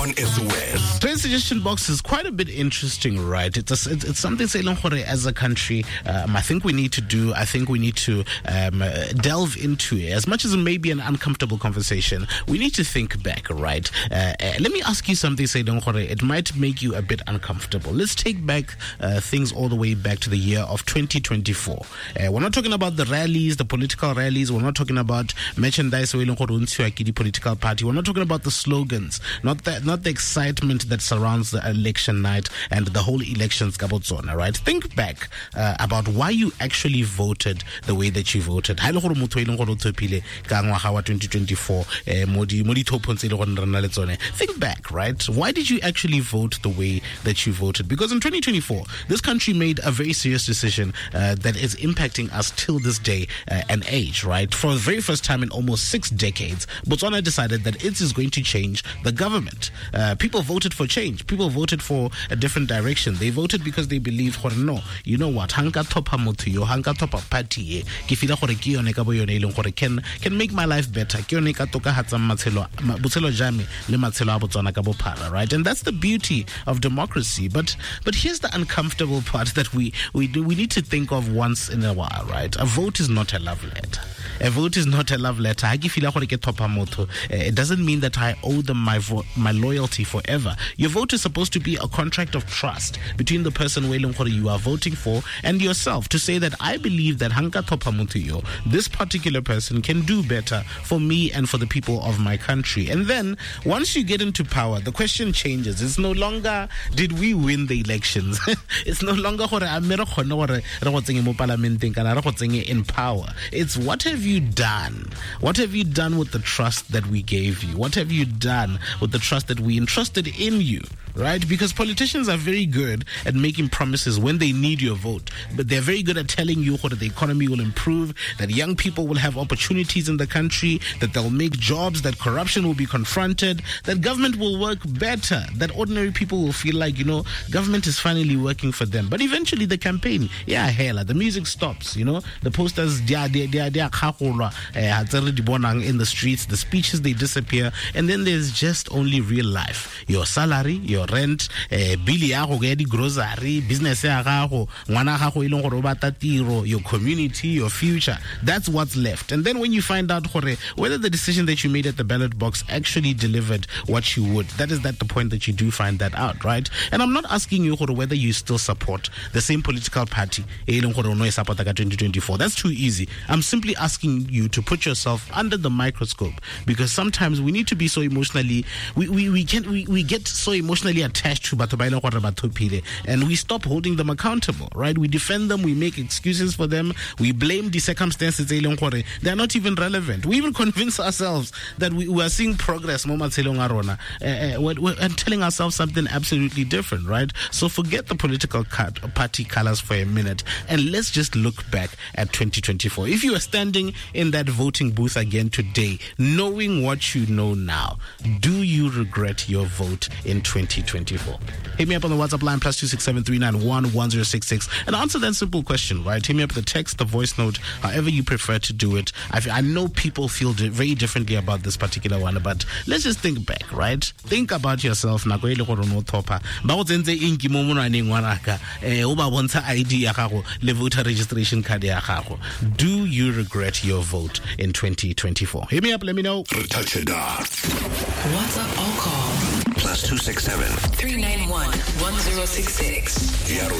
Marangrang SOS. Today's suggestion box is quite a bit interesting, right? It's something as a country, I think we need to do. I think we need to delve into it. As much as it may be an uncomfortable conversation, we need to think back, right? Let me ask you something, it might make you a bit uncomfortable. Let's take back things all the way back to the year of 2024. We're not talking about the rallies, the political rallies. We're not talking about merchandise political party. We're not talking about the slogans, not the excitement that surrounds the election night and the whole elections kabotsona, right? Think back about why you actually voted the way that you voted. 2024 think back, right? Why did you actually vote the way that you voted? Because in 2024 this country made a very serious decision that is impacting us till this day and age, right? For the very first time in almost 6 decades, Botswana decided that it is going to change the government. People voted for change. People voted for a different direction. They voted because they believed, no, you know what, hanka topa motho yo, hanka topa party ke fila gore ke yone ka bo yone ileng gore can make my life better, ke yone ka toka hatsa botshelo jame le matshelo a Botswana ka bophara, right? And that's the beauty of democracy. But here's the uncomfortable part that we need to think of once in a while, right? A vote is not a love letter. A vote is not a love letter. It doesn't mean that I owe them my loyalty forever. Your vote is supposed to be a contract of trust between the person you are voting for and yourself, to say that I believe that this particular person can do better for me and for the people of my country. And then once you get into power, the question changes. It's no longer did we win the elections. It's no longer in power. It's what have you done? What have you done with the trust that we gave you? What have you done with the trust that we entrusted in you? Right? Because politicians are very good at making promises when they need your vote, but they're very good at telling you that the economy will improve, that young people will have opportunities in the country, that they'll make jobs, that corruption will be confronted, that government will work better, that ordinary people will feel like, government is finally working for them. But eventually the campaign, the music stops, the posters, in the streets, the speeches, they disappear, and then there's just only real life. Your salary, your rent, bill ya go get grocery, business ya gago, ngwana gago ile go robata tiro, your community, your future. That's what's left. And then when you find out whether the decision that you made at the ballot box actually delivered what you would, that is the point that you do find that out, right? And I'm not asking you whether you still support the same political party 2024. That's too easy. I'm simply asking you to put yourself under the microscope, because sometimes we need to be so emotionally we get so emotionally attached to Batho, and we stop holding them accountable, right? We defend them, we make excuses for them, we blame the circumstances. They're not even relevant. We even convince ourselves that we are seeing progress and telling ourselves something absolutely different, right? So forget the political party colors for a minute and let's just look back at 2024. If you are standing in that voting booth again today, knowing what you know now, do you regret your vote in 2024? Hit me up on the WhatsApp line +267 391 1066 and answer that simple question, right? Hit me up with the text, the voice note, however you prefer to do it. I know people feel very differently about this particular one, but let's just think back, right? Think about yourself. The voter registration card. Do you regret your vote in 2024? Hit me up, let me know. WhatsApp or call +267 391 1066.